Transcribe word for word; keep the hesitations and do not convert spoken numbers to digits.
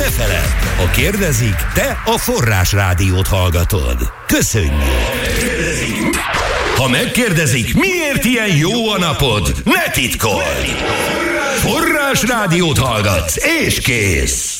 Legközelebb, ha kérdezik, te a Forrás Rádiót hallgatod. Köszönjük! Ha megkérdezik, miért ilyen jó a napod, ne titkold! Forrás Rádiót hallgatsz, és kész!